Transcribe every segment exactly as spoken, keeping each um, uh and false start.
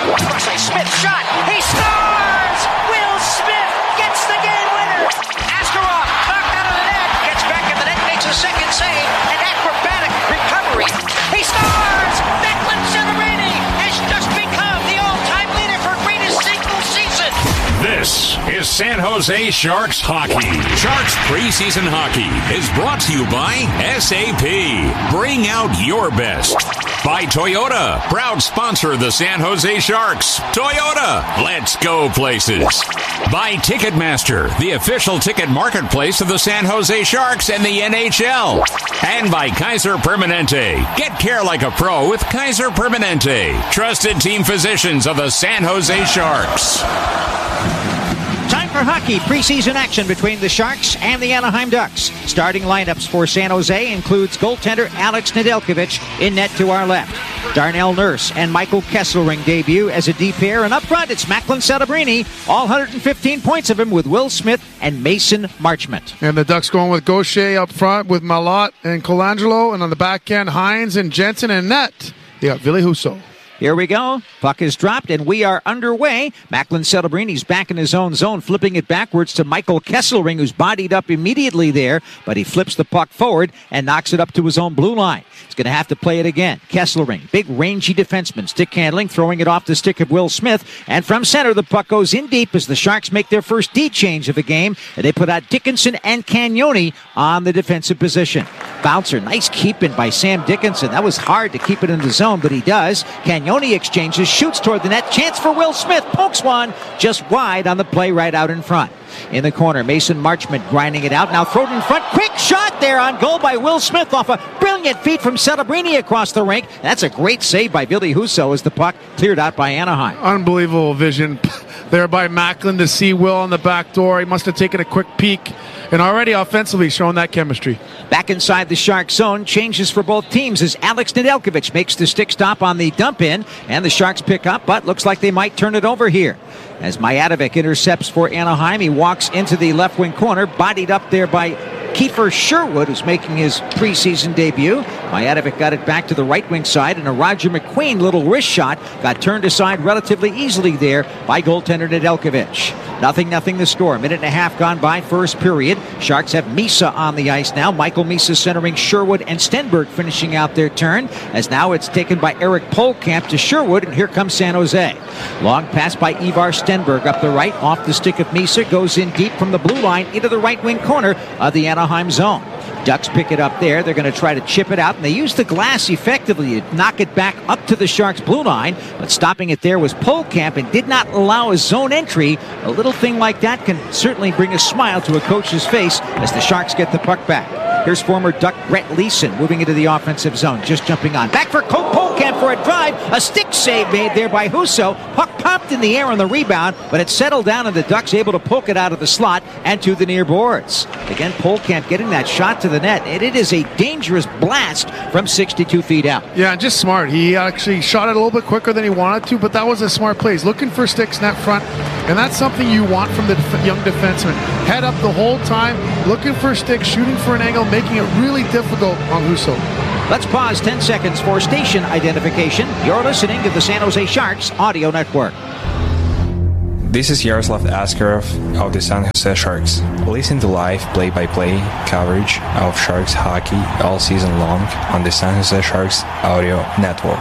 Looks like Smith shot. He scores! Will Smith gets the game winner. Askarov knocked out of the net. Gets back in the net, makes a second save. An acrobatic recovery. He scores! Declan Celebrini has just become the all-time leader for greatest single season. This is San Jose Sharks Hockey. Sharks preseason hockey is brought to you by S A P. Bring out your best. By Toyota, proud sponsor of the San Jose Sharks. Toyota, let's go places. By Ticketmaster, the official ticket marketplace of the San Jose Sharks and the N H L. And by Kaiser Permanente. Get care like a pro with Kaiser Permanente. Trusted team physicians of the San Jose Sharks. Time for hockey. Preseason action between the Sharks and the Anaheim Ducks. Starting lineups for San Jose includes goaltender Alex Nedeljkovic in net to our left. Darnell Nurse and Michael Kesselring debut as a D pair, and up front it's Macklin Celebrini, all one hundred fifteen points of him, with Will Smith and Mason Marchment. And the Ducks going with Gaucher up front with Malott and Colangelo, and on the back end Hines and Jensen, and net you got Ville Husso. Here we go. Puck is dropped, and we are underway. Macklin Celebrini's back in his own zone, flipping it backwards to Michael Kesselring, who's bodied up immediately there, but he flips the puck forward and knocks it up to his own blue line. He's going to have to play it again. Kesselring, big rangy defenseman, stick handling, throwing it off the stick of Will Smith, and from center the puck goes in deep as the Sharks make their first D change of the game, and they put out Dickinson and Cagnoni on the defensive position. Bouncer, nice keeping by Sam Dickinson. That was hard to keep it in the zone, but he does. Cagnoni exchanges, shoots toward the net, chance for Will Smith, pokes one just wide on the play right out in front. In the corner, Mason Marchment grinding it out, now thrown in front, quick shot there on goal by Will Smith off a brilliant feed from Celebrini across the rink. That's a great save by Ville Husso as the puck cleared out by Anaheim. Unbelievable vision there by Macklin to see Will on the back door. He must have taken a quick peek, and already offensively showing that chemistry. Back inside the Shark zone, changes for both teams as Alex Nedeljkovic makes the stick stop on the dump in, and the Sharks pick up, but looks like they might turn it over here. As Mijatovic intercepts for Anaheim, he walks into the left wing corner, bodied up there by Kiefer Sherwood, who's making his preseason debut. Mijatovic got it back to the right wing side, and a Roger McQueen little wrist shot got turned aside relatively easily there by goaltender Nedeljkovic. Nothing, nothing the score. Minute and a half gone by, first period. Sharks have Misa on the ice now. Michael Misa centering Sherwood, and Stenberg finishing out their turn, as now it's taken by Eric Polkamp to Sherwood, and here comes San Jose. Long pass by Ivar Stenberg up the right, off the stick of Misa, goes in deep from the blue line into the right wing corner of the Anaheim zone. Ducks pick it up there. They're going to try to chip it out, and they use the glass effectively to knock it back up to the Sharks' blue line, but stopping it there was Polkamp and did not allow a zone entry. A little thing like that can certainly bring a smile to a coach's face as the Sharks get the puck back. Here's former Duck Brett Leeson moving into the offensive zone, just jumping on. Back for Colt Polkamp for a drive. A stick save made there by Husso. Puck popped in the air on the rebound, but it settled down, and the Ducks able to poke it out of the slot and to the near boards. Again, Polkamp getting that shot to the net, and it is a dangerous blast from sixty-two feet out. Yeah, just smart. He actually shot it a little bit quicker than he wanted to, but that was a smart play. He's looking for sticks net front, and that's something you want from the def- young defenseman. Head up the whole time, looking for sticks, shooting for an angle, making it really difficult on Husso. Let's pause ten seconds for station identification. You're listening to the San Jose Sharks Audio Network. This is Yaroslav Askarov of the San Jose Sharks. Listen to live play-by-play coverage of Sharks hockey all season long on the San Jose Sharks Audio Network.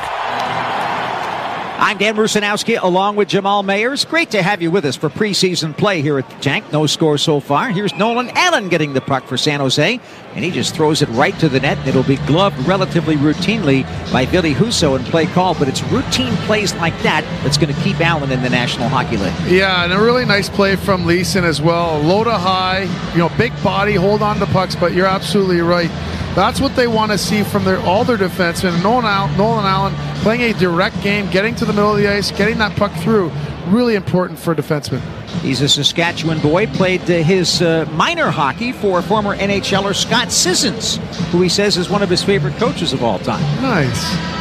I'm Dan Rusanowski along with Jamal Mayers. Great to have you with us for preseason play here at the Tank. No score so far. Here's Nolan Allen getting the puck for San Jose, and he just throws it right to the net. It'll be gloved relatively routinely by Ville Husso and play call, but it's routine plays like that that's going to keep Allen in the National Hockey League. Yeah, and a really nice play from Leeson as well. Low to high, you know, big body, hold on to pucks, but you're absolutely right. That's what they want to see from their all their defensemen. Nolan Allen, Nolan Allen playing a direct game, getting to the middle of the ice, getting that puck through. Really important for a defenseman. He's a Saskatchewan boy, played uh, his uh, minor hockey for former N H L er Scott Sissons, who he says is one of his favorite coaches of all time. Nice.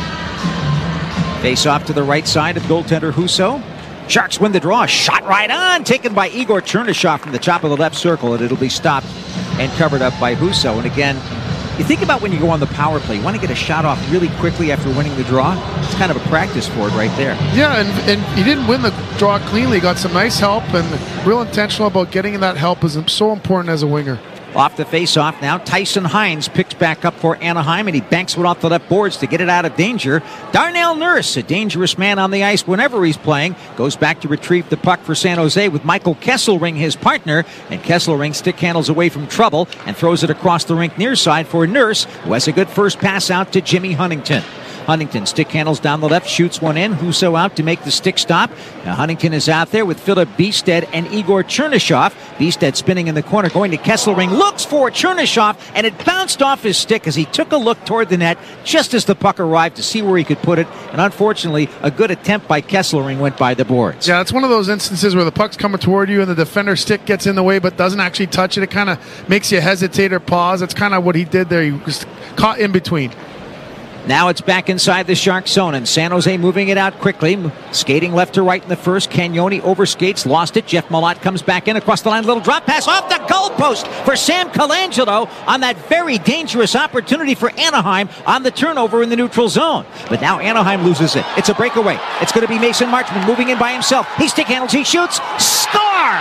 Face off to the right side of goaltender Husso. Sharks win the draw. Shot right on, taken by Igor Chernyshov from the top of the left circle, and it'll be stopped and covered up by Husso. And again, You think about when you go on the power play, you want to get a shot off really quickly after winning the draw. It's kind of a practice for it right there. Yeah, and, and he didn't win the draw cleanly. He got some nice help, and real intentional about getting that help is so important as a winger. Off the face-off now, Tyson Hines picks back up for Anaheim, and he banks it off the left boards to get it out of danger. Darnell Nurse, a dangerous man on the ice whenever he's playing, goes back to retrieve the puck for San Jose with Michael Kesselring, his partner, and Kesselring stick handles away from trouble and throws it across the rink near side for Nurse, who has a good first pass out to Jimmy Huntington. Huntington stick handles down the left, shoots one in. Husso out to make the stick stop. Now Huntington is out there with Philip Biested and Igor Chernyshov. Biested spinning in the corner, going to Kesselring, looks for Chernyshov, and it bounced off his stick as he took a look toward the net just as the puck arrived to see where he could put it. And unfortunately, a good attempt by Kesselring went by the boards. Yeah, it's one of those instances where the puck's coming toward you and the defender's stick gets in the way but doesn't actually touch it. It kind of makes you hesitate or pause. That's kind of what he did there. He was caught in between. Now it's back inside the Shark zone, and San Jose moving it out quickly. Skating left to right in the first. Cagnoni overskates, lost it. Jeff Malott comes back in across the line. Little drop pass off the goalpost for Sam Colangelo on that very dangerous opportunity for Anaheim on the turnover in the neutral zone. But now Anaheim loses it. It's a breakaway. It's going to be Mason Marchment moving in by himself. He stick handles, he shoots. Score!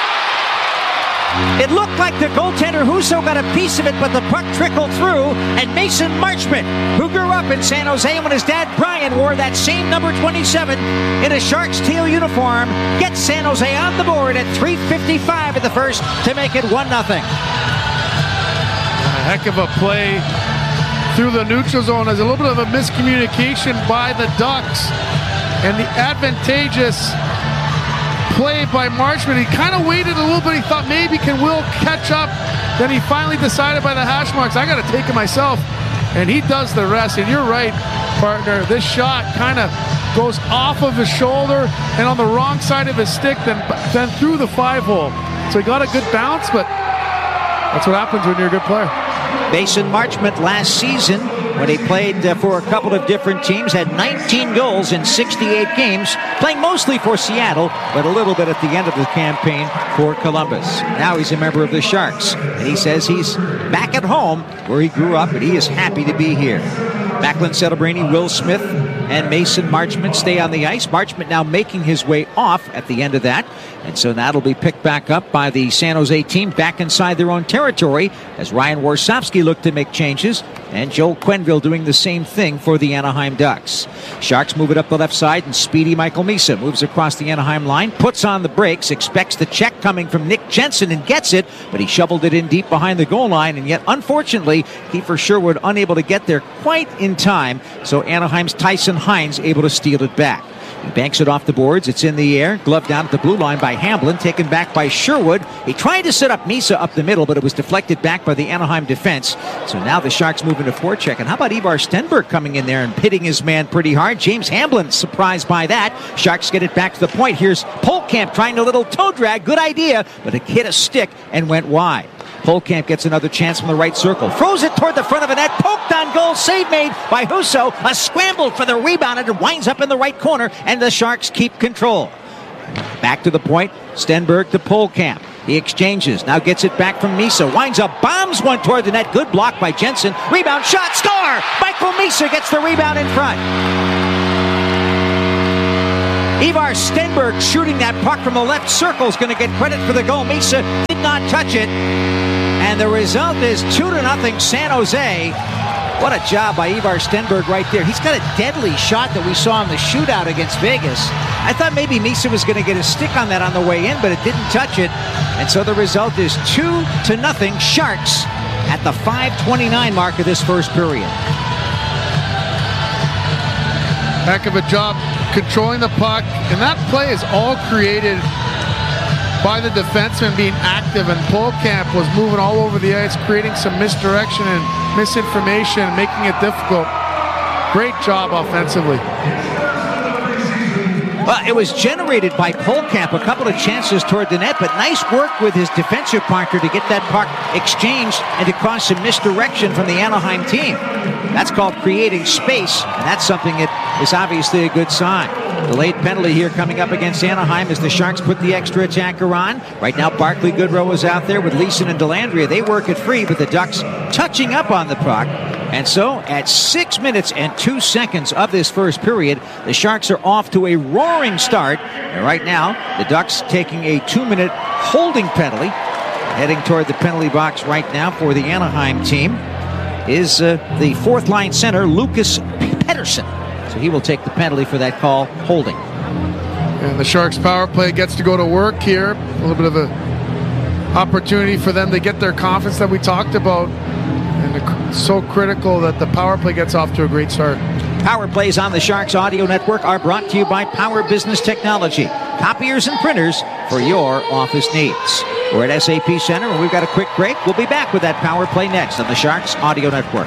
It looked like the goaltender Husso got a piece of it, but the puck trickled through, and Mason Marchment, who grew up in San Jose when his dad Brian wore that same number twenty-seven in a Sharks teal uniform, gets San Jose on the board at three fifty-five in the first to make it one nothing. A heck of a play through the neutral zone. There's a little bit of a miscommunication by the Ducks, and the advantageous play by Marchment. He kind of waited a little bit. He thought maybe can Will catch up. Then he finally decided by the hash marks, I got to take it myself. And he does the rest. And you're right, partner. This shot kind of goes off of his shoulder and on the wrong side of his stick, then, then through the five hole. So he got a good bounce, but that's what happens when you're a good player. Mason Marchment last season, when he played uh, for a couple of different teams, had nineteen goals in sixty-eight games, playing mostly for Seattle, but a little bit at the end of the campaign for Columbus. Now he's a member of the Sharks, and he says he's back at home where he grew up, and he is happy to be here. Backlund Celebrini, Will Smith, and Mason Marchment stay on the ice. Marchment now making his way off at the end of that. And so that'll be picked back up by the San Jose team back inside their own territory as Ryan Warsofsky looked to make changes, and Joel Quenneville doing the same thing for the Anaheim Ducks. Sharks move it up the left side, and speedy Michael Misa moves across the Anaheim line, puts on the brakes, expects the check coming from Nick Jensen and gets it, but he shoveled it in deep behind the goal line, and yet unfortunately Kiefer Sherwood unable to get there quite in time, so Anaheim's Tyson Hines able to steal it back. He banks it off the boards. It's in the air. Gloved down at the blue line by Hamblin. Taken back by Sherwood. He tried to set up Misa up the middle, but it was deflected back by the Anaheim defense. So now the Sharks move into forecheck. And how about Ivar Stenberg coming in there and pitting his man pretty hard? James Hamblin surprised by that. Sharks get it back to the point. Here's Polkamp trying a little toe drag. Good idea, but it hit a stick and went wide. Polkamp gets another chance from the right circle. Throws it toward the front of the net. Poked on goal. Save made by Husso. A scramble for the rebound, and it winds up in the right corner, and the Sharks keep control. Back to the point. Stenberg to Polkamp. He exchanges. Now gets it back from Misa. Winds up. Bombs one toward the net. Good block by Jensen. Rebound. Shot. Score! Michael Misa gets the rebound in front. Ivar Stenberg shooting that puck from the left circle is going to get credit for the goal. Misa did not touch it. And the result is two to nothing San Jose. What a job by Ivar Stenberg right there. He's got a deadly shot that we saw in the shootout against Vegas. I thought maybe Misa was going to get a stick on that on the way in, but it didn't touch it. And so the result is two to nothing Sharks at the five twenty-nine mark of this first period. Heck of a job controlling the puck, and that play is all created by the defenseman being active, and Polkamp was moving all over the ice, creating some misdirection and misinformation, making it difficult. Great job offensively. Well, it was generated by Polkamp, a couple of chances toward the net, but nice work with his defensive partner to get that puck exchanged and to cause some misdirection from the Anaheim team. That's called creating space, and that's something that is obviously a good sign. Delayed penalty here coming up against Anaheim as the Sharks put the extra attacker on. Right now, Barclay Goodrow is out there with Leeson and Dellandrea. They work it free, but the Ducks touching up on the puck. And so, at six minutes and two seconds of this first period, the Sharks are off to a roaring start. And right now, the Ducks taking a two-minute holding penalty. Heading toward the penalty box right now for the Anaheim team is uh, the fourth-line center, Lucas Pettersson. So he will take the penalty for that call, holding. And the Sharks power play gets to go to work here. A little bit of a opportunity for them to get their confidence that we talked about. And it's so critical that the power play gets off to a great start. Power plays on the Sharks Audio Network are brought to you by Power Business Technology. Copiers and printers for your office needs. We're at S A P Center, and we've got a quick break. We'll be back with that power play next on the Sharks Audio Network.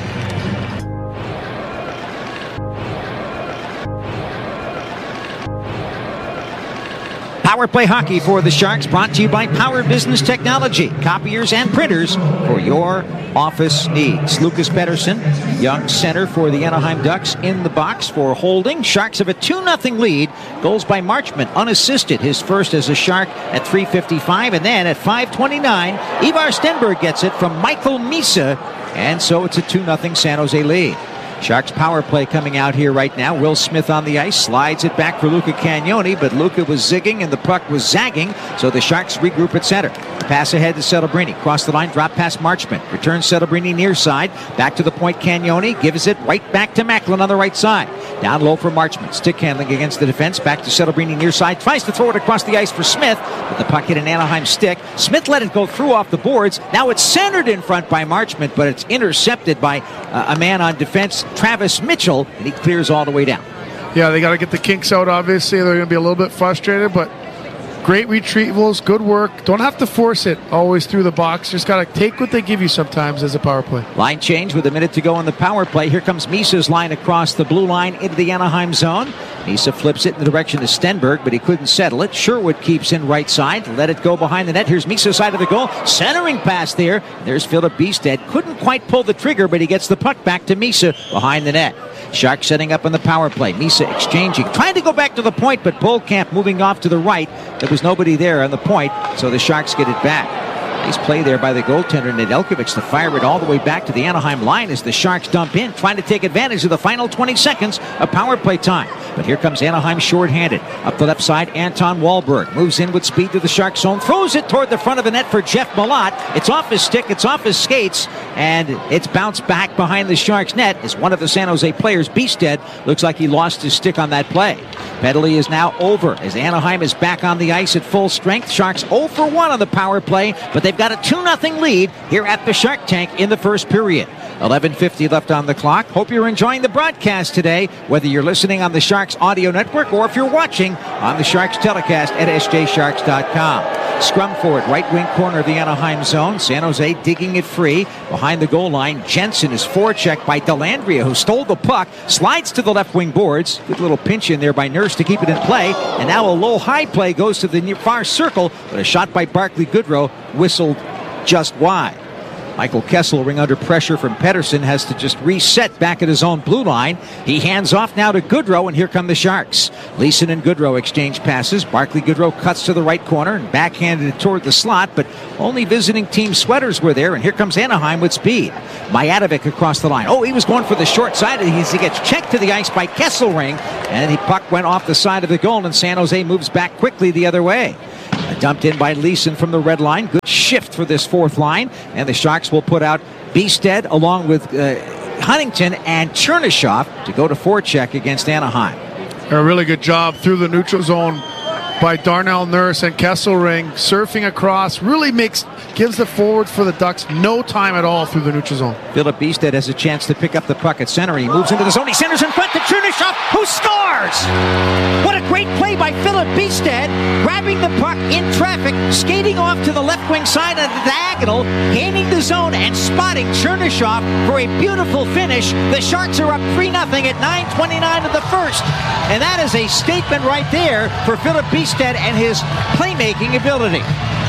Power Play Hockey for the Sharks brought to you by Power Business Technology. Copiers and printers for your office needs. Lucas Pettersson, young center for the Anaheim Ducks, in the box for holding. Sharks have a two nothing lead. Goals by Marchment, unassisted. His first as a Shark at three fifty-five. And then at five twenty-nine, Ivar Stenberg gets it from Michael Misa. And so it's a two nothing San Jose lead. Sharks power play coming out here right now. Will Smith on the ice, slides it back for Luca Cagnoni, but Luca was zigging and the puck was zagging, so the Sharks regroup at center. Pass ahead to Celebrini. Cross the line, drop past Marchment. Returns Celebrini near side. Back to the point, Cagnoni gives it right back to Macklin on the right side. Down low for Marchment. Stick handling against the defense. Back to Celebrini near side. Tries to throw it across the ice for Smith, but the puck hit an Anaheim stick. Smith let it go through off the boards. Now it's centered in front by Marchment, but it's intercepted by uh, a man on defense, Travis Mitchell, and he clears all the way down. Yeah, they got to get the kinks out, obviously. They're going to be a little bit frustrated, but great retrievals, good work. Don't have to force it always through the box. Just got to take what they give you sometimes as a power play. Line change with a minute to go in the power play. Here comes Misa's line across the blue line into the Anaheim zone. Misa flips it in the direction of Stenberg, but he couldn't settle it. Sherwood keeps in right side. Let it go behind the net. Here's Misa's side of the goal. Centering pass there. There's Philip Biested. Couldn't quite pull the trigger, but he gets the puck back to Misa behind the net. Sharks setting up on the power play. Misa exchanging. Trying to go back to the point, but Bolkamp moving off to the right. There was nobody there on the point, so the Sharks get it back. Nice play there by the goaltender, Nedeljkovic, to fire it all the way back to the Anaheim line as the Sharks dump in, trying to take advantage of the final twenty seconds of power play time. But here comes Anaheim short-handed. Up the left side, Anton Wahlberg moves in with speed to the Shark zone, throws it toward the front of the net for Jeff Malott. It's off his stick, it's off his skates, and it's bounced back behind the Sharks net as one of the San Jose players, Biested, looks like he lost his stick on that play. Penalty is now over as Anaheim is back on the ice at full strength. Sharks oh for one on the power play, but they've got a two nothing lead here at the Shark Tank in the first period. eleven fifty left on the clock. Hope you're enjoying the broadcast today, whether you're listening on the Sharks Audio Network or if you're watching on the Sharks telecast at S J Sharks dot com. Scrum forward, right wing corner of the Anaheim zone. San Jose digging it free. Behind the goal line, Jensen is forechecked by Dellandrea, who stole the puck, slides to the left wing boards. Good little pinch in there by Nurse to keep it in play. And now a low high play goes to the near far circle, but a shot by Barclay Goodrow whistled just wide. Michael Kesselring, under pressure from Pettersson, has to just reset back at his own blue line. He hands off now to Goodrow, and here come the Sharks. Leeson and Goodrow exchange passes. Barclay Goodrow cuts to the right corner and backhanded it toward the slot, but only visiting team sweaters were there, and here comes Anaheim with speed. Majatovic across the line. Oh, he was going for the short side, and he gets checked to the ice by Kesselring, and the puck went off the side of the goal, and San Jose moves back quickly the other way. Dumped in by Leeson from the red line. Good shift for this fourth line. And the Sharks will put out Biested along with uh, Huntington and Chernyshov to go to forecheck against Anaheim. A really good job through the neutral zone by Darnell Nurse and Kesselring, surfing across. Really makes gives the forwards for the Ducks no time at all through the neutral zone. Philip Biested has a chance to pick up the puck at center. He moves into the zone. He centers in front to Chernyshov, who scores! What a great play by Philip Biested, grabbing the puck in traffic, skating off to the left wing side of the diagonal, gaining the zone and spotting Chernyshov for a beautiful finish. The Sharks are up three nothing at nine twenty-nine of the first. And that is a statement right there for Philip Biested and his playmaking ability.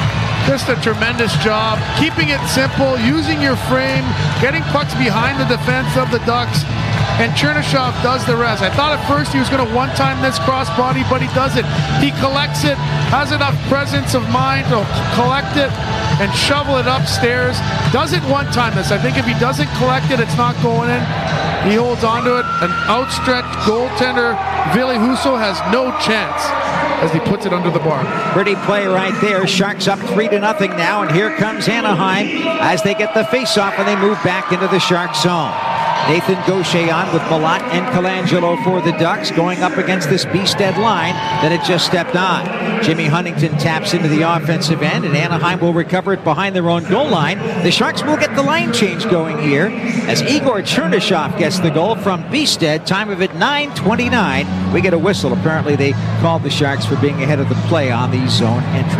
Just a tremendous job, keeping it simple, using your frame, getting pucks behind the defense of the Ducks, and Chernyshov does the rest. I thought at first he was going to one-time this crossbody, but he doesn't. He collects it, has enough presence of mind to collect it and shovel it upstairs. Doesn't one-time this. I think if he doesn't collect it, it's not going in. He holds onto it. An outstretched goaltender, Ville Husso, has no chance as he puts it under the bar. Pretty play right there. Sharks up three to nothing now, and here comes Anaheim as they get the face-off and they move back into the Shark zone. Nathan Gaucher on with Malat and Colangelo for the Ducks, going up against this Beestead line that had just stepped on. Jimmy Huntington taps into the offensive end, and Anaheim will recover it behind their own goal line. The Sharks will get the line change going here as Igor Chernyshov gets the goal from Beestead. Time of it nine twenty-nine. We get a whistle. Apparently they called the Sharks for being ahead of the play on the zone entry.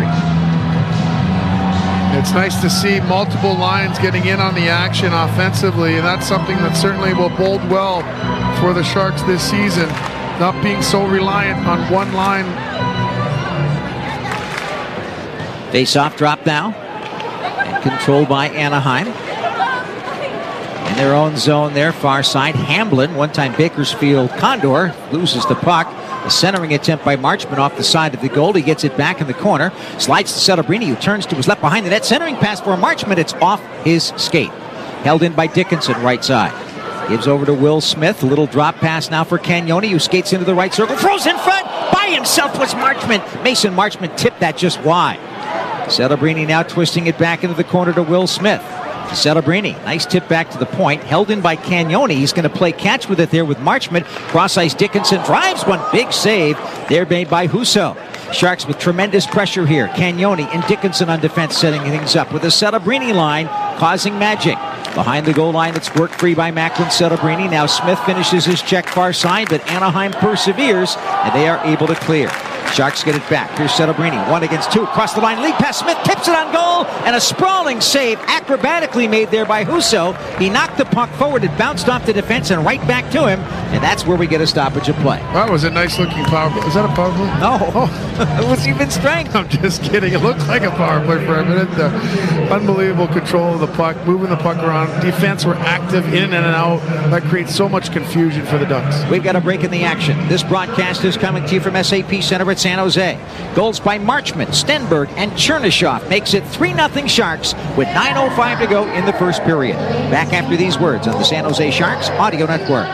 It's nice to see multiple lines getting in on the action offensively, and that's something that certainly will bode well for the Sharks this season, not being so reliant on one line. Face-off drop now, and controlled by Anaheim. In their own zone there, far side. Hamblin, one-time Bakersfield Condor, loses the puck. A centering attempt by Marchment off the side of the goal. He gets it back in the corner. Slides to Celebrini, who turns to his left behind the net. Centering pass for Marchment. It's off his skate. Held in by Dickinson, right side. Gives over to Will Smith. A little drop pass now for Cagnoni, who skates into the right circle. Throws in front. By himself was Marchment. Mason Marchment tipped that just wide. Celebrini now twisting it back into the corner to Will Smith. Celebrini, nice tip back to the point, held in by Cagnoni. He's going to play catch with it there with Marchment. Cross ice, Dickinson drives one, big save there made by Husso. Sharks with tremendous pressure here. Cagnoni and Dickinson on defense setting things up with a Celebrini line causing magic. Behind the goal line, it's worked free by Macklin Celebrini. Now Smith finishes his check far side, but Anaheim perseveres, and they are able to clear. Sharks get it back. Here's Celebrini, one against two. Across the line, lead pass. Smith tips it on goal, and a sprawling save acrobatically made there by Husso. He knocked the puck forward. It bounced off the defense and right back to him, and that's where we get a stoppage of play. That was a nice-looking power play. Is that a power play? No. Oh. It was even strength. I'm just kidding. It looked like a power play for a minute. Uh, unbelievable control of the puck, moving the puck around. Defense were active in and out. That creates so much confusion for the Ducks. We've got a break in the action. This broadcast is coming to you from S A P Center at San Jose. Goals by Marchment, Stenberg, and Chernyshov makes it three nothing Sharks with nine oh five to go in the first period. Back after these words on the San Jose Sharks Audio Network.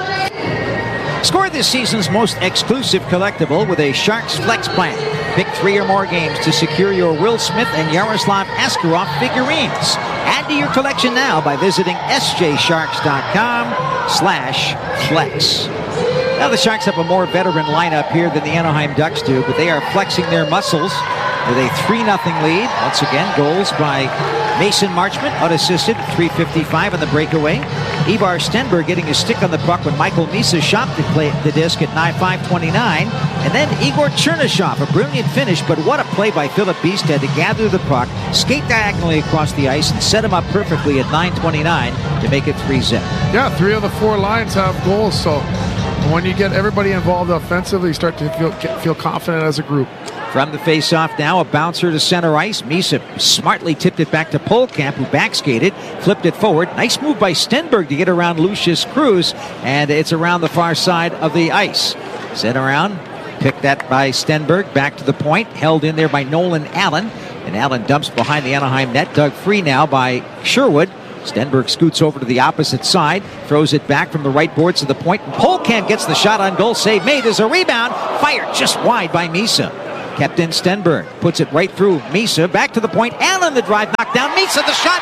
Score this season's most exclusive collectible with a Sharks Flex Plan. Pick three or more games to secure your Will Smith and Yaroslav Askarov figurines. Add to your collection now by visiting s j sharks dot com slash flex. Now the Sharks have a more veteran lineup here than the Anaheim Ducks do, but they are flexing their muscles with a three nothing lead. Once again, goals by Mason Marchment, unassisted, three fifty-five on the breakaway. Ivar Stenberg getting his stick on the puck when Michael Misa shot the, play, the disc at five twenty-nine. And then Igor Chernyshov, a brilliant finish, but what a play by Philip Beestead to gather the puck, skate diagonally across the ice, and set him up perfectly at nine twenty-nine to make it three zip. Yeah, three of the four lines have goals, so when you get everybody involved offensively, you start to feel, feel confident as a group. From the face-off now, a bouncer to center ice. Misa smartly tipped it back to Polkamp, who backskated, flipped it forward. Nice move by Stenberg to get around Lucius Cruz, and it's around the far side of the ice. Sent around, picked that by Stenberg, back to the point, held in there by Nolan Allen, and Allen dumps behind the Anaheim net, dug free now by Sherwood. Stenberg scoots over to the opposite side, throws it back from the right boards to the point. Polkamp gets the shot on goal, save made. There's a rebound, fired just wide by Misa. Kept in Stenberg, puts it right through Misa, back to the point. Allen the drive, knocked down. Misa the shot,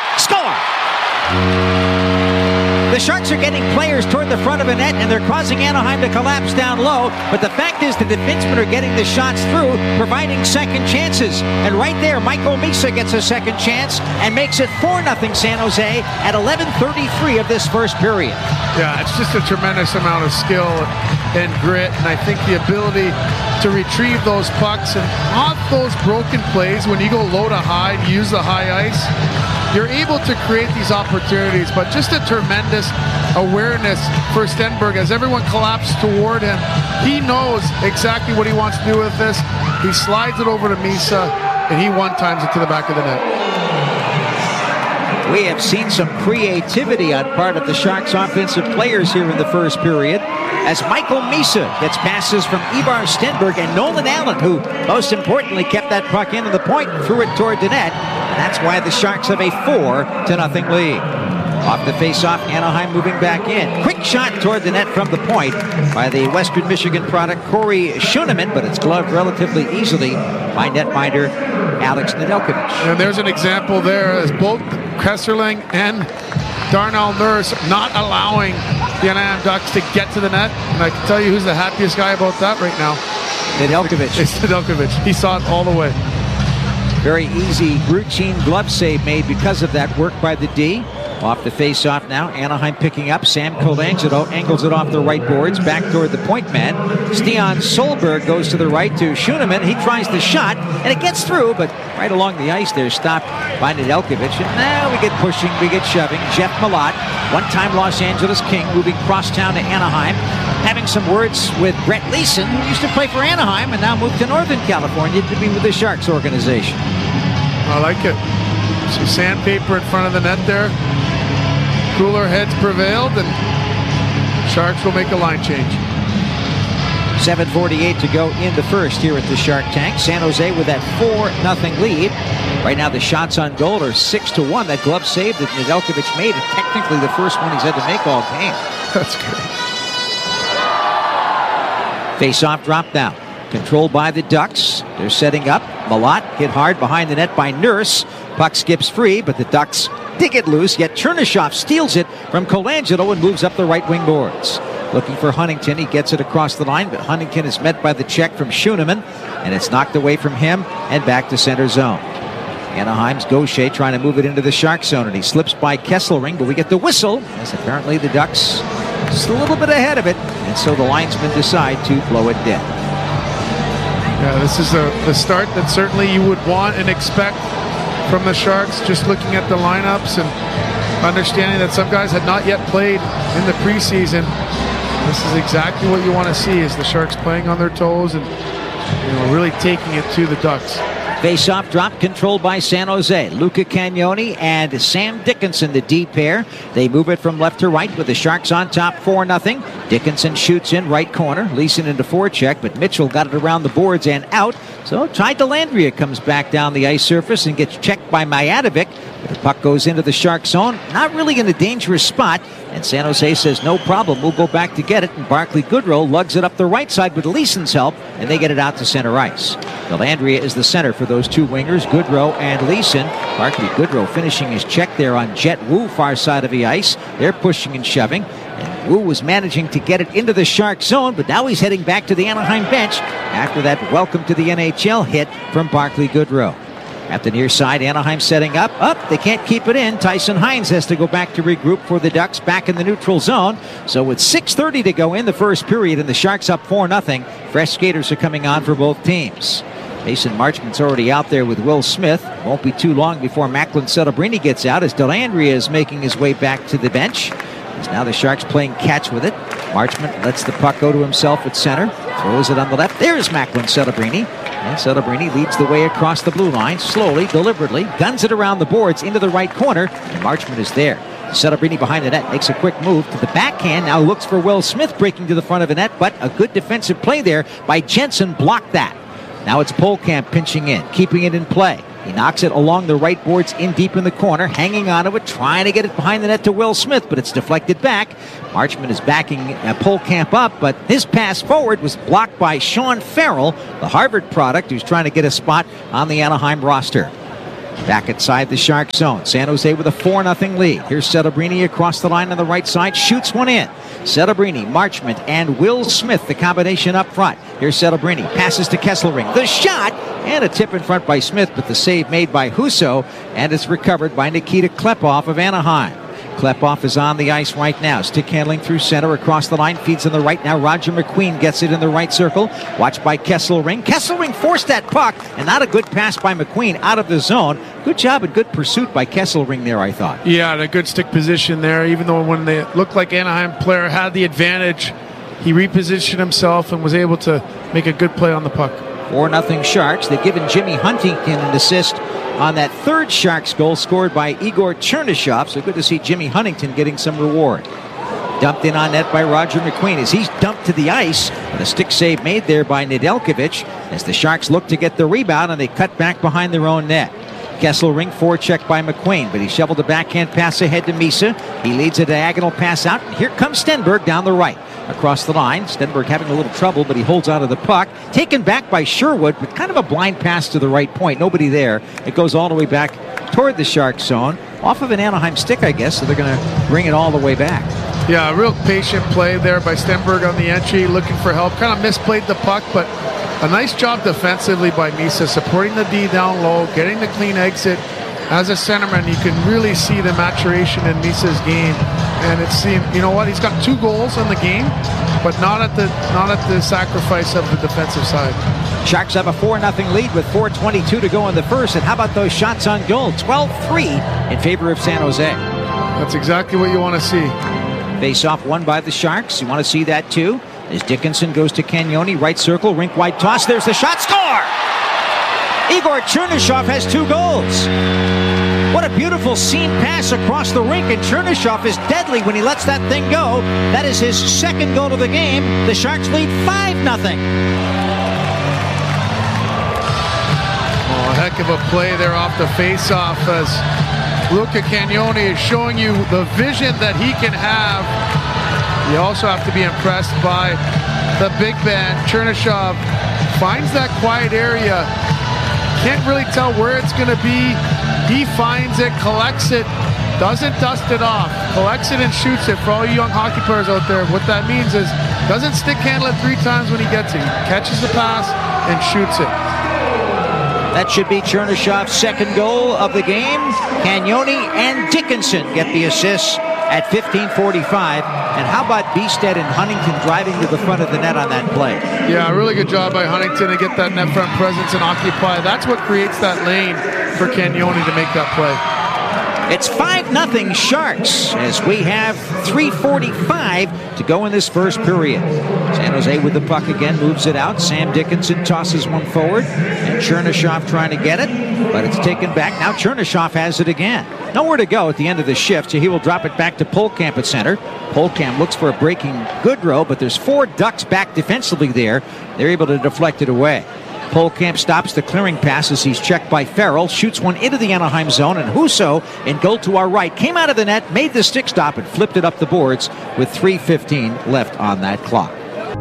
score! The Sharks are getting players toward the front of the net, and they're causing Anaheim to collapse down low. But the fact is the defensemen are getting the shots through, providing second chances. And right there, Michael Misa gets a second chance and makes it four nothing San Jose at eleven thirty-three of this first period. Yeah, it's just a tremendous amount of skill and grit, and I think the ability to retrieve those pucks and off those broken plays when you go low to high and use the high ice, you're able to create these opportunities. But just a tremendous awareness for Stenberg as everyone collapsed toward him. He knows exactly what he wants to do with this. He slides it over to Misa, and he one-times it to the back of the net. We have seen some creativity on part of the Sharks offensive players here in the first period as Michael Misa gets passes from Ivar Stenberg and Nolan Allen, who most importantly kept that puck into the point and threw it toward the net. And that's why the Sharks have a four to nothing lead. Off the face-off, Anaheim moving back in. Quick shot toward the net from the point by the Western Michigan product Corey Schoenemann, but it's gloved relatively easily by netminder Alex Nedeljkovic. And there's an example there as both Kesselring and Darnell Nurse not allowing the Anaheim Ducks to get to the net. And I can tell you who's the happiest guy about that right now. Nedeljkovic. It's Nedeljkovic. He saw it all the way. Very easy routine glove save made because of that work by the D. Off the face-off now, Anaheim picking up. Sam Colangelo angles it off the right boards, back toward the point man. Stian Solberg goes to the right to Schoenemann. He tries the shot, and it gets through, but right along the ice there, stopped by Nedeljkovic. And now we get pushing, we get shoving. Jeff Malott, one-time Los Angeles King, moving crosstown to Anaheim, having some words with Brett Leeson, who used to play for Anaheim and now moved to Northern California to be with the Sharks organization. I like it. Some sandpaper in front of the net there. Cooler heads prevailed, and Sharks will make a line change. seven forty-eight to go in the first here at the Shark Tank. San Jose with that four nothing lead. Right now the shots on goal are six to one. That glove save that Nedeljkovic made, technically the first one he's had to make all game. That's great. Face-off drop down. Controlled by the Ducks. They're setting up. Malott hit hard behind the net by Nurse. Puck skips free, but the Ducks dig it loose, yet Chernyshov steals it from Colangelo and moves up the right wing boards. Looking for Huntington. He gets it across the line, but Huntington is met by the check from Schoenemann, and it's knocked away from him and back to center zone. Anaheim's Gaucher trying to move it into the Shark zone, and he slips by Kesselring, but we get the whistle, as apparently the Ducks just a little bit ahead of it, and so the linesmen decide to blow it dead. Yeah, this is a, the start that certainly you would want and expect from the Sharks, just looking at the lineups and understanding that some guys had not yet played in the preseason. This is exactly what you want to see, is the Sharks playing on their toes and, you know, really taking it to the Ducks. Face-off drop controlled by San Jose. Luca Cagnoni and Sam Dickinson, the D pair. They move it from left to right with the Sharks on top four nothing. Dickinson shoots in right corner. Leeson into forecheck, but Mitchell got it around the boards and out. So Ty Dellandrea comes back down the ice surface and gets checked by Mijatovic. The puck goes into the Shark zone. Not really in a dangerous spot. And San Jose says, no problem, we'll go back to get it. And Barclay Goodrow lugs it up the right side with Leeson's help, and they get it out to center ice. Dellandrea is the center for those two wingers, Goodrow and Leeson. Barclay Goodrow finishing his check there on Jet Wu, far side of the ice. They're pushing and shoving. And Wu was managing to get it into the Shark zone, but now he's heading back to the Anaheim bench after that welcome to the N H L hit from Barclay Goodrow. At the near side, Anaheim setting up. Up, they can't keep it in. Tyson Hines has to go back to regroup for the Ducks back in the neutral zone. So with six thirty to go in the first period and the Sharks up four nothing, fresh skaters are coming on for both teams. Mason Marchment's already out there with Will Smith. Won't be too long before Macklin Celebrini gets out as Dellandrea is making his way back to the bench. As now the Sharks playing catch with it. Marchment lets the puck go to himself at center. Throws it on the left. There's Macklin Celebrini. And Celebrini leads the way across the blue line, slowly, deliberately, guns it around the boards into the right corner, and Marchment is there. Celebrini behind the net makes a quick move to the backhand, now looks for Will Smith breaking to the front of the net, but a good defensive play there by Jensen blocked that. Now it's Polkamp pinching in, keeping it in play. He knocks it along the right boards in deep in the corner, hanging onto it, trying to get it behind the net to Will Smith, but it's deflected back. Marchment is backing uh, Polkamp up, but his pass forward was blocked by Sean Farrell, the Harvard product, who's trying to get a spot on the Anaheim roster. Back inside the Shark zone. San Jose with a four nothing lead. Here's Celebrini across the line on the right side. Shoots one in. Celebrini, Marchment, and Will Smith, the combination up front. Here's Celebrini. Passes to Kesselring. The shot! And a tip in front by Smith, but the save made by Husso. And it's recovered by Nikita Klepov of Anaheim. Klepov is on the ice right now. Stick handling through center across the line. Feeds in the right now. Roger McQueen gets it in the right circle. Watched by Kesselring. Kesselring forced that puck. And not a good pass by McQueen out of the zone. Good job and good pursuit by Kesselring there, I thought. Yeah, and a good stick position there. Even though when they looked like Anaheim player had the advantage, he repositioned himself and was able to make a good play on the puck. four nothing Sharks. They've given Jimmy Huntington an assist on that third Sharks goal scored by Igor Chernyshov. So good to see Jimmy Huntington getting some reward. Dumped in on net by Roger McQueen as he's dumped to the ice. And a stick save made there by Nedeljkovic as the Sharks look to get the rebound and they cut back behind their own net. Kesselring forechecked by McQueen, but he shoveled a backhand pass ahead to Misa. He leads a diagonal pass out. Here comes Stenberg down the right. Across the line, Stenberg having a little trouble, but he holds out of the puck. Taken back by Sherwood, but kind of a blind pass to the right point. Nobody there. It goes all the way back toward the Sharks zone. Off of an Anaheim stick, I guess, so they're going to bring it all the way back. Yeah, a real patient play there by Stenberg on the entry, looking for help. Kind of misplayed the puck, but a nice job defensively by Misa, supporting the D down low, getting the clean exit. As a centerman, you can really see the maturation in Misa's game. And it's seen, you know what, he's got two goals in the game, but not at the not at the sacrifice of the defensive side. Sharks have a four nothing lead with four twenty-two to go in the first. And how about those shots on goal? twelve three in favor of San Jose. That's exactly what you want to see. Face-off won by the Sharks. You want to see that too. As Dickinson goes to Cagnoni, right circle, rink-wide toss. There's the shot. Score! Igor Chernyshov has two goals. What a beautiful seam pass across the rink, and Chernyshov is deadly when he lets that thing go. That is his second goal of the game. The Sharks lead five nothing. Oh, a heck of a play there off the face-off as Luca Cagnoni is showing you the vision that he can have. You also have to be impressed by the big man. Chernyshov finds that quiet area. Can't really tell where it's going to be. He finds it, collects it, doesn't dust it off, collects it and shoots it. For all you young hockey players out there, what that means is doesn't stick handle it three times when he gets it. He catches the pass and shoots it. That should be Chernyshov's second goal of the game. Cagnoni and Dickinson get the assists at fifteen forty-five. And how about Bjugstad and Huntington driving to the front of the net on that play? Yeah, really good job by Huntington to get that net front presence and occupy. That's what creates that lane for Cagnoni to make that play. It's five nothing Sharks as we have three forty-five to go in this first period. San Jose with the puck again, moves it out. Sam Dickinson tosses one forward, and Chernyshov trying to get it, but it's taken back. Now Chernyshov has it again. Nowhere to go at the end of the shift, so he will drop it back to Polkamp at center. Polkamp looks for a breaking Goodrow, but there's four Ducks back defensively there. They're able to deflect it away. Polkamp stops the clearing pass as he's checked by Farrell, shoots one into the Anaheim zone, and Husso, in goal to our right, came out of the net, made the stick stop, and flipped it up the boards with three fifteen left on that clock.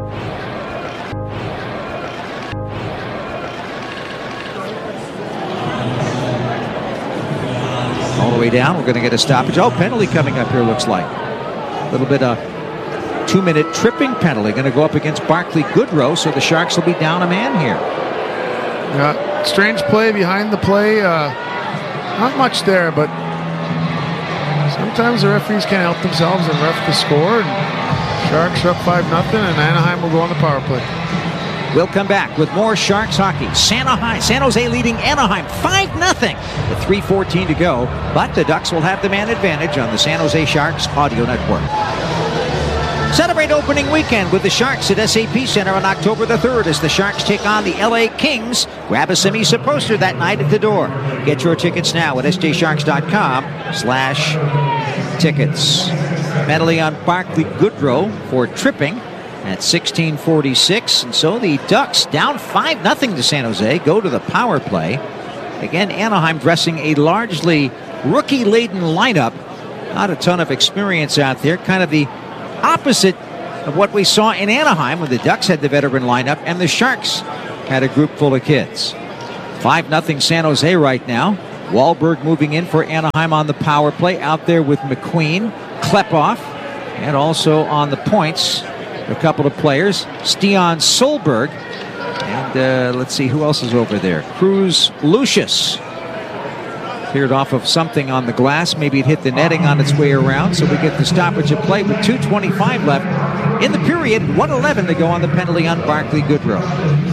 All the way down, we're going to get a stoppage. Oh, penalty coming up here, looks like. A little bit of two-minute tripping penalty going to go up against Barclay Goodrow, so the Sharks will be down a man here. Yeah, strange play behind the play. Uh, not much there, but sometimes the referees can't help themselves and ref the score. And Sharks are up five nothing, and Anaheim will go on the power play. We'll come back with more Sharks hockey. San Jose, San Jose leading Anaheim five nothing with three fourteen to go, but the Ducks will have the man advantage on the San Jose Sharks Audio Network. Celebrate opening weekend with the Sharks at S A P Center on October the third as the Sharks take on the L A Kings. Grab a Simisa poster that night at the door. Get your tickets now at S J Sharks dot com slash tickets. Penalty on Barclay Goodrow for tripping at sixteen forty-six. And so the Ducks down five nothing to San Jose go to the power play. Again, Anaheim dressing a largely rookie-laden lineup. Not a ton of experience out there. Kind of the opposite of what we saw in Anaheim when the Ducks had the veteran lineup and the Sharks had a group full of kids. five nothing San Jose right now. Wahlberg moving in for Anaheim on the power play. Out there with McQueen, Klepov, and also on the points, a couple of players. Stian Solberg. And uh, let's see who else is over there. Cruz Lucius. Cleared off of something on the glass. Maybe it hit the netting on its way around. So we get the stoppage of play with two twenty-five left in the period. one eleven to go on the penalty on Barclay Goodrow.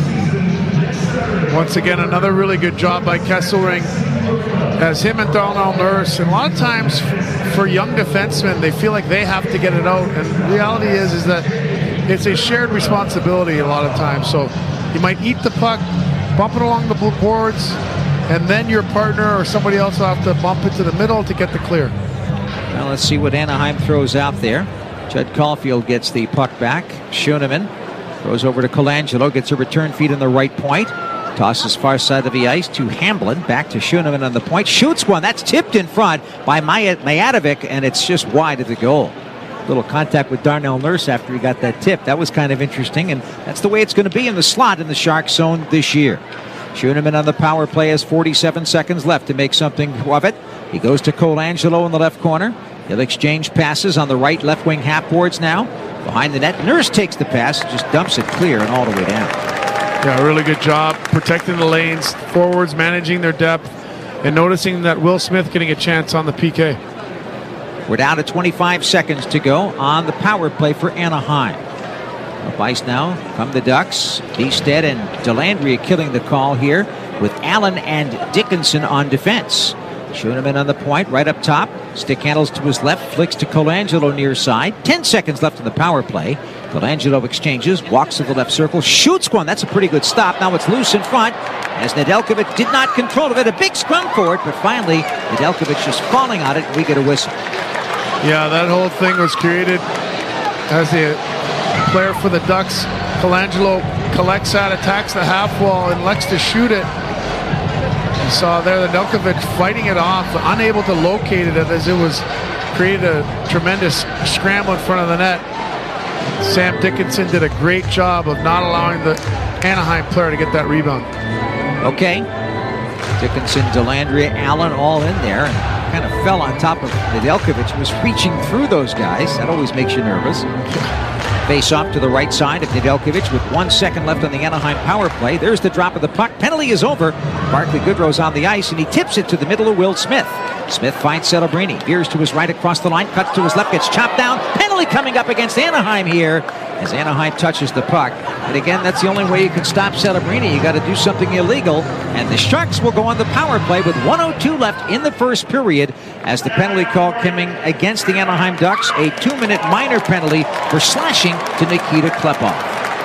Once again, another really good job by Kesselring as him and Darnell Nurse. And a lot of times for young defensemen, they feel like they have to get it out. And the reality is, is that it's a shared responsibility a lot of times. So You might eat the puck, bump it along the blue boards, and then your partner or somebody else will have to bump it to the middle to get the clear. Well, let's see what Anaheim throws out there. Judd Caulfield gets the puck back. Schoenemann throws over to Colangelo, gets a return feed in the right point. Tosses far side of the ice to Hamblin. Back to Schoenemann on the point. Shoots one. That's tipped in front by Mijatovic, and it's just wide of the goal. Little contact with Darnell Nurse after he got that tip. That was kind of interesting, and that's the way it's going to be in the slot in the Sharks zone this year. Schoenemann on the power play has forty-seven seconds left to make something of it. He goes to Colangelo in the left corner. They'll exchange passes on the right left wing half boards now. Behind the net, Nurse takes the pass, just dumps it clear and all the way down. Yeah, really good job protecting the lanes, forwards managing their depth, and noticing that Will Smith getting a chance on the P K. We're down to twenty-five seconds to go on the power play for Anaheim. Up ice now come the Ducks. Beestead and Delandria killing the call here with Allen and Dickinson on defense. Schoenemann on the point, right up top. Stick handles to his left, flicks to Colangelo near side. Ten seconds left in the power play. Colangelo exchanges, walks to the left circle, shoots one. That's a pretty good stop. Now it's loose in front as Nedeljkovic did not control it. A big scrum for it, but finally Nedeljkovic just falling on it, and we get a whistle. Yeah, that whole thing was created as the player for the Ducks, Colangelo, collects that, attacks the half wall, and elects to shoot it. You saw there Nedeljkovic fighting it off, unable to locate it as it was created a tremendous scramble in front of the net. Sam Dickinson did a great job of not allowing the Anaheim player to get that rebound. Okay. Dickinson, Delandria, Allen all in there, and kind of fell on top of Nedeljkovic, who was reaching through those guys. That always makes you nervous. Face off to the right side of Nedeljkovic with one second left on the Anaheim power play. There's the drop of the puck. Penalty is over. Barclay Goodrow's on the ice, and he tips it to the middle of Will Smith. Smith finds Celebrini. Veers to his right across the line. Cuts to his left. Gets chopped down. Penalty coming up against Anaheim here as Anaheim touches the puck. And again, that's the only way you can stop Celebrini. You got to do something illegal. And the Sharks will go on the power play with one oh two left in the first period as the penalty call coming against the Anaheim Ducks. A two-minute minor penalty for slashing to Nikita Klepov.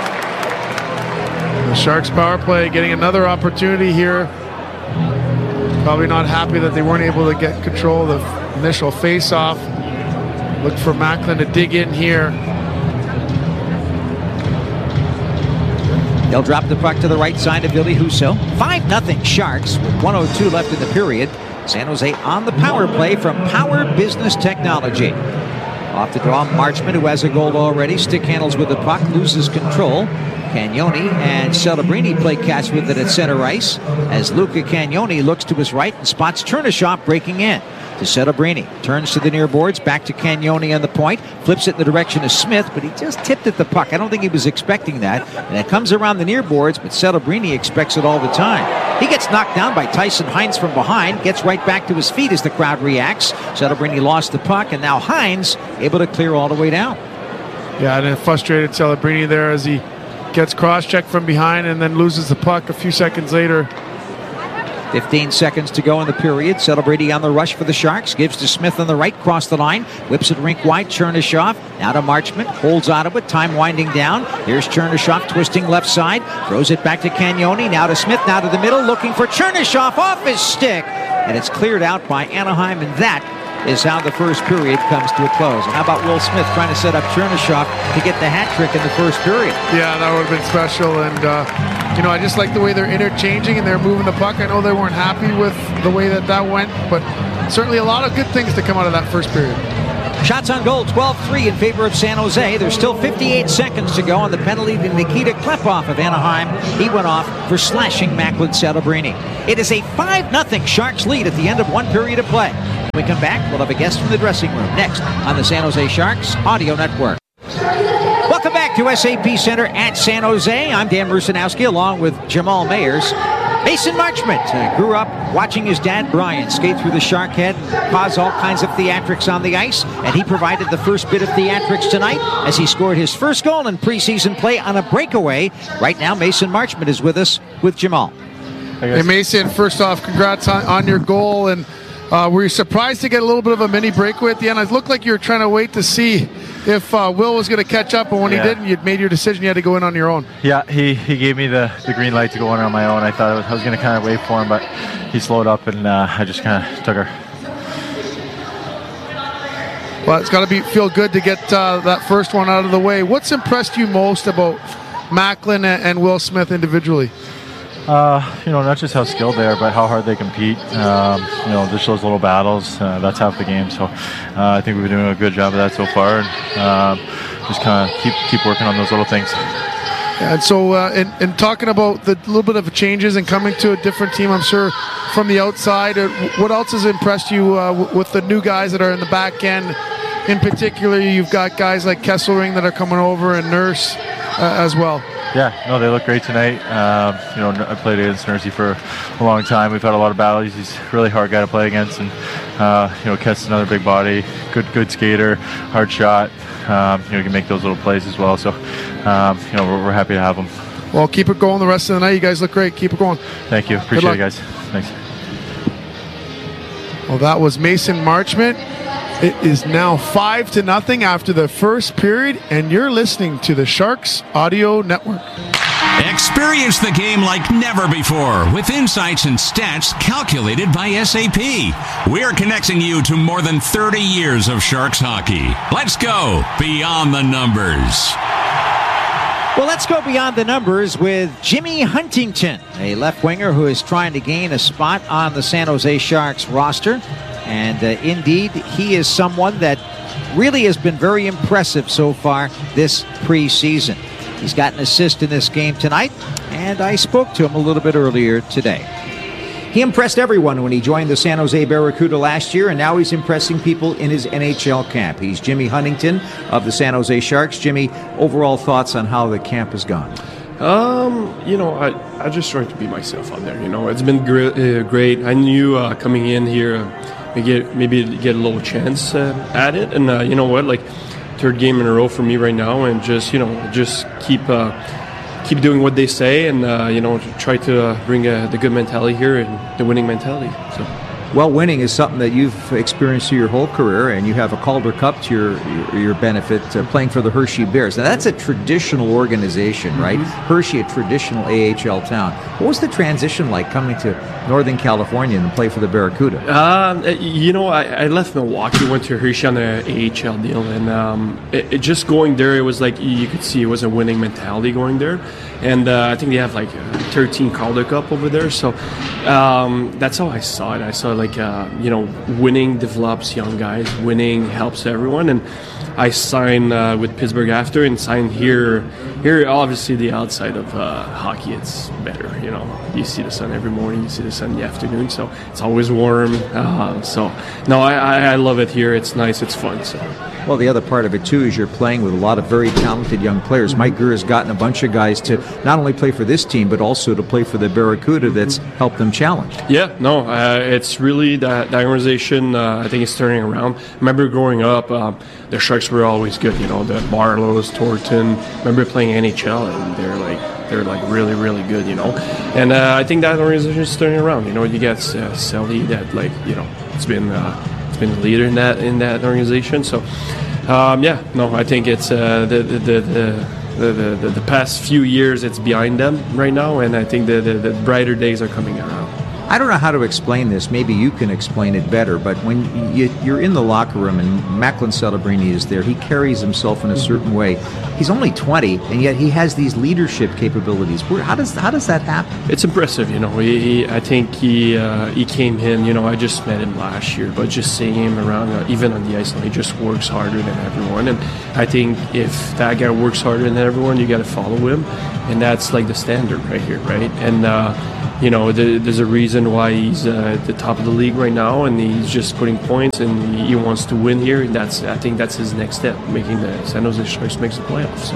The Sharks power play getting another opportunity here. Probably not happy that they weren't able to get control of the initial face-off. Look for Macklin to dig in here. They'll drop the puck to the right side of Ville Husso. five nothing Sharks with one oh two left in the period. San Jose on the power play from Power Business Technology. Off the draw, Marchment, who has a goal already. Stick handles with the puck, loses control. Cagnoni and Celebrini play catch with it at center ice as Luca Cagnoni looks to his right and spots Chernyshov breaking in. To Celebrini, turns to the near boards, back to Cagnoni on the point, flips it in the direction of Smith, but he just tipped at the puck. I don't think he was expecting that, and it comes around the near boards, but Celebrini expects it all the time. He gets knocked down by Tyson Hines from behind, gets right back to his feet as the crowd reacts. Celebrini lost the puck, and now Hines able to clear all the way down. Yeah, and a frustrated Celebrini there as he gets cross-checked from behind and then loses the puck a few seconds later. fifteen seconds to go in the period. Celebrini on the rush for the Sharks. Gives to Smith on the right, cross the line. Whips it rink wide. Chernyshov now to Marchment. Holds out of it. Time winding down. Here's Chernyshov twisting left side. Throws it back to Cagnoni. Now to Smith. Now to the middle. Looking for Chernyshov off his stick. And it's cleared out by Anaheim. And that is how the first period comes to a close. And how about Will Smith trying to set up Chernyshov to get the hat trick in the first period? Yeah, that would have been special. And, uh, you know, I just like the way they're interchanging and they're moving the puck. I know they weren't happy with the way that that went, but certainly a lot of good things to come out of that first period. Shots on goal, twelve three in favor of San Jose. There's still fifty-eight seconds to go on the penalty to Nikita Klepov of Anaheim. He went off for slashing Macklin Celebrini. It is a five nothing Sharks lead at the end of one period of play. When we come back, we'll have a guest from the dressing room next on the San Jose Sharks Audio Network. Welcome back to S A P Center at San Jose. I'm Dan Rusanowski along with Jamal Mayers. Mason Marchment uh, grew up watching his dad Brian skate through the Shark Head and cause all kinds of theatrics on the ice, and he provided the first bit of theatrics tonight as he scored his first goal in preseason play on a breakaway. Right now, Mason Marchment is with us with Jamal. Hey Mason, first off, congrats on, on your goal, and uh, were you surprised to get a little bit of a mini breakaway at the end? It looked like you were trying to wait to see if uh, Will was going to catch up, and when yeah. he didn't, you'd made your decision. You had to go in on your own. Yeah, he, he gave me the, the green light to go in on my own. I thought I was, I was going to kind of wait for him, but he slowed up, and uh, I just kind of took her. Well, it's got to be feel good to get uh, that first one out of the way. What's impressed you most about Macklin and, and Will Smith individually? Uh, you know, not just how skilled they are, but how hard they compete. Um, you know, just those little battles. Uh, that's half the game. So uh, I think we've been doing a good job of that so far. And um, just kind of keep keep working on those little things. And so, uh, in, in talking about the little bit of changes and coming to a different team, I'm sure from the outside, uh, what else has impressed you uh, w- with the new guys that are in the back end? In particular, you've got guys like Kesselring that are coming over and Nurse uh, as well. Yeah, no, they look great tonight. Um, you know, I played against Nursey for a long time. We've had a lot of battles. He's a really hard guy to play against, and uh, you know, Kess is another big body, good, good skater, hard shot. Um, you know, he can make those little plays as well. So, um, you know, we're, we're happy to have him. Well, keep it going the rest of the night. You guys look great. Keep it going. Thank you. Appreciate it, guys. Thanks. Well, that was Mason Marchment. It is now five to nothing after the first period, and you're listening to the Sharks Audio Network. Experience the game like never before with insights and stats calculated by S A P. We're connecting you to more than thirty years of Sharks hockey. Let's go beyond the numbers. Well, let's go beyond the numbers with Jimmy Huntington, a left winger who is trying to gain a spot on the San Jose Sharks roster. And uh, indeed, he is someone that really has been very impressive so far this preseason. He's got an assist in this game tonight, and I spoke to him a little bit earlier today. He impressed everyone when he joined the San Jose Barracuda last year, and now he's impressing people in his N H L camp. He's Jimmy Huntington of the San Jose Sharks. Jimmy, overall thoughts on how the camp has gone? Um, you know, I, I just tried to be myself out there. You know, it's been gr- uh, great. I knew uh, coming in here, uh, we get maybe get a little chance uh, at it, and uh, you know what, like third game in a row for me right now, and just you know, just keep uh, keep doing what they say, and uh, you know, try to uh, bring uh, the good mentality here and the winning mentality. So. Well, winning is something that you've experienced through your whole career, and you have a Calder Cup to your your, your benefit uh, playing for the Hershey Bears. Now, that's a traditional organization, right? Mm-hmm. Hershey, a traditional A H L town. What was the transition like coming to Northern California and play for the Barracuda? Um, you know, I, I left Milwaukee, went to Hershey on the A H L deal, and um, it, it just going there, it was like you could see it was a winning mentality going there. And uh, I think they have like thirteen Calder Cup over there, so um, that's how I saw it. I saw like uh, you know, winning develops young guys, winning helps everyone. And I signed uh, with Pittsburgh after, and signed here. Here, obviously, the outside of uh, hockey, it's better. You know, you see the sun every morning, you see the sun in the afternoon, so it's always warm. Uh, so no, I, I love it here. It's nice, it's fun. So. Well, the other part of it, too, is you're playing with a lot of very talented young players. Mike Grier has gotten a bunch of guys to not only play for this team, but also to play for the Barracuda that's helped them challenge. Yeah, no, uh, it's really that, that organization, uh, I think it's turning around. I remember growing up, um, the Sharks were always good, you know, the Barlows, Thornton. I remember playing N H L, and they're like, they're like really, really good, you know. And uh, I think that organization is turning around. You know, you get uh, Selly that, like, you know, it's been uh, it's been a leader in that in that organization. So, um, yeah, no, I think it's uh, the, the, the, the The, the, the past few years, it's behind them right now, and I think the, the, the brighter days are coming around. I don't know how to explain this. Maybe you can explain it better, but when you, you're in the locker room and Macklin Celebrini is there, he carries himself in a certain way. He's only twenty, and yet he has these leadership capabilities. How does how does that happen? It's impressive, you know. He, he I think he uh, he came in, you know, I just met him last year, but just seeing him around, uh, even on the ice, he just works harder than everyone. And I think if that guy works harder than everyone, you got to follow him, and that's like the standard right here, right? And uh, you know, the, there's a reason why he's uh, at the top of the league right now, and he's just putting points, and he wants to win here. And that's, I think, that's his next step, making the San Jose Sharks makes the playoffs. So.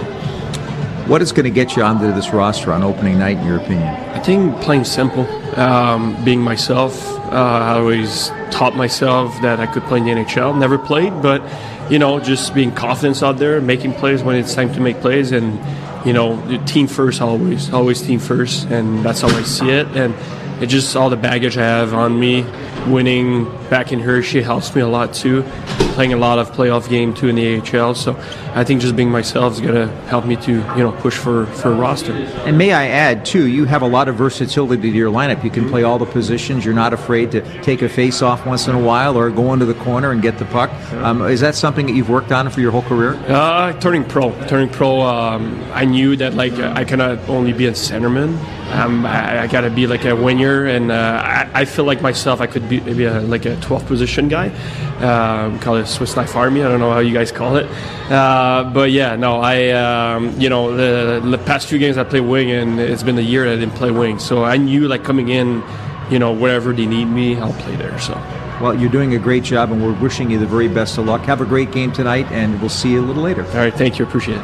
What is going to get you onto this roster on opening night, in your opinion? I think playing simple, um, being myself. Uh, I always taught myself that I could play in the N H L. Never played, but you know, just being confident out there, making plays when it's time to make plays, and you know, team first always, always team first, and that's how I see it. And it just all the baggage I have on me, winning back in Hershey helps me a lot too. playing a lot of playoff game too in the A H L. So I think just being myself is going to help me to, you know, push for, for a roster. And may I add, too, you have a lot of versatility to your lineup. You can play all the positions. You're not afraid to take a face-off once in a while or go into the corner and get the puck. Um, is that something that you've worked on for your whole career? Uh, turning pro. Turning pro, um, I knew that, like, I cannot only be a centerman. Um, I, I got to be, like, a winger, and uh, I, I feel like myself I could be maybe a, like a twelfth position guy. Uh, we call it Swiss Knife Army. I don't know how you guys call it. Uh, but, yeah, no, I, um, you know, the, the past few games I played wing, and it's been a year that I didn't play wing. So I knew, like, coming in, you know, wherever they need me, I'll play there. So. Well, you're doing a great job, and we're wishing you the very best of luck. Have a great game tonight, and we'll see you a little later. All right, thank you. Appreciate it.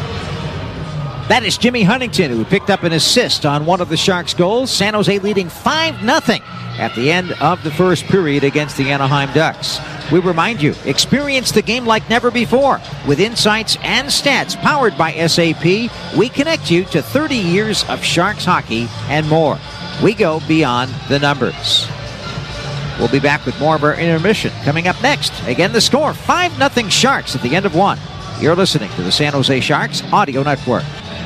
That is Jimmy Huntington, who picked up an assist on one of the Sharks' goals. San Jose leading five nothing at the end of the first period against the Anaheim Ducks. We remind you, experience the game like never before. With insights and stats powered by S A P, we connect you to thirty years of Sharks hockey and more. We go beyond the numbers. We'll be back with more of our intermission coming up next. Again, the score, five nothing Sharks at the end of one. You're listening to the San Jose Sharks Audio Network.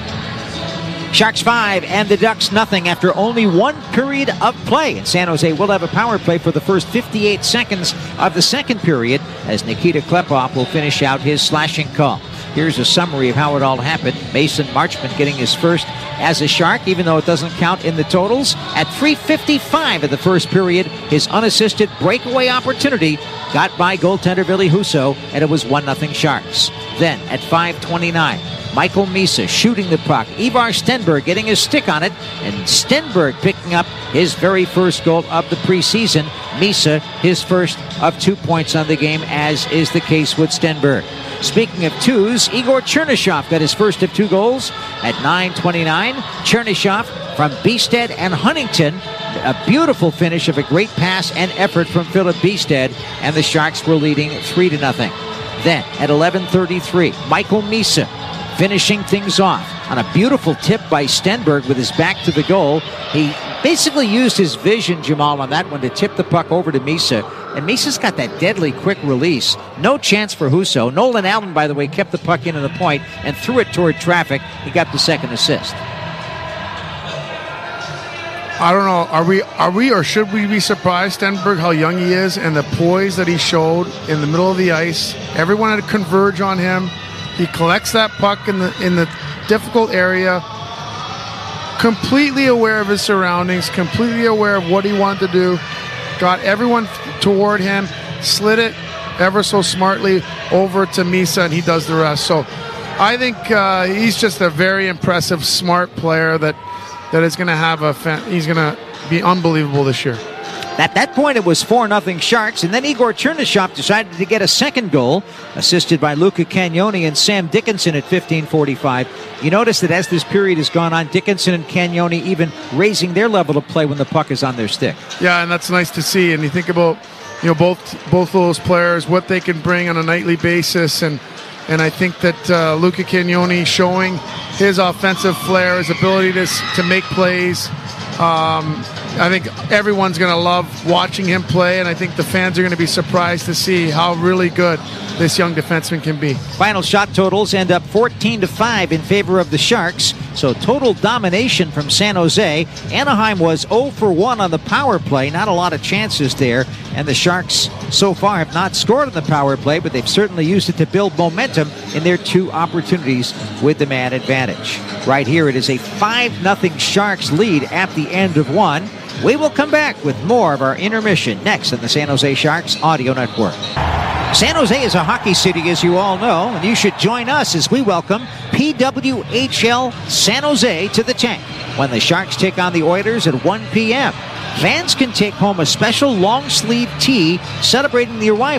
Sharks five and the Ducks nothing after only one period of play. And San Jose will have a power play for the first fifty-eight seconds of the second period as Nikita Klepov will finish out his slashing call. Here's a summary of how it all happened. Mason Marchment getting his first as a Shark, even though it doesn't count in the totals. At three fifty-five of the first period, his unassisted breakaway opportunity got by goaltender Ville Husso, and it was one nothing Sharks. Then at five twenty-nine, Michael Misa shooting the puck. Ivar Stenberg getting his stick on it, and Stenberg picking up his very first goal of the preseason. Misa, his first of two points on the game, as is the case with Stenberg. Speaking of twos, Igor Chernyshov got his first of two goals at nine twenty-nine. Chernyshov from Beested and Huntington. A beautiful finish of a great pass and effort from Philip Beested, and the Sharks were leading three to nothing. Then at eleven thirty-three, Michael Misa finishing things off on a beautiful tip by Stenberg with his back to the goal. He basically used his vision, Jamal, on that one to tip the puck over to Misa. And Misa's got that deadly quick release. No chance for Husso. Nolan Allen, by the way, kept the puck into the point and threw it toward traffic. He got the second assist. I don't know. Are we, are we, or should we be surprised, Stenberg, how young he is and the poise that he showed in the middle of the ice? Everyone had to converge on him. He collects that puck in the in the difficult area, completely aware of his surroundings, completely aware of what he wanted to do, got everyone toward him, slid it ever so smartly over to Misa, and he does the rest. So I think uh, he's just a very impressive, smart player that that is going to have a fan, he's going to be unbelievable this year. At that point, it was four nothing Sharks, and then Igor Chernyshov decided to get a second goal, assisted by Luca Cagnoni and Sam Dickinson at fifteen forty-five. You notice that as this period has gone on, Dickinson and Cagnoni even raising their level of play when the puck is on their stick. Yeah, and that's nice to see. And you think about, you know, both both those players, what they can bring on a nightly basis, and and I think that uh, Luca Cagnoni showing his offensive flair, his ability to to make plays. Um, I think everyone's going to love watching him play, and I think the fans are going to be surprised to see how really good this young defenseman can be. Final shot totals end up fourteen to five in favor of the Sharks, so total domination from San Jose. Anaheim was oh for one on the power play, not a lot of chances there, and the Sharks so far have not scored on the power play, but they've certainly used it to build momentum in their two opportunities with the man advantage. Right here, it is a five nothing Sharks lead at the end of one. We will come back with more of our intermission next on the San Jose Sharks Audio Network. San Jose is a hockey city, as you all know, and you should join us as we welcome P W H L San Jose to the tank when the Sharks take on the Oilers at one p.m. Fans can take home a special long-sleeve tee celebrating the arrival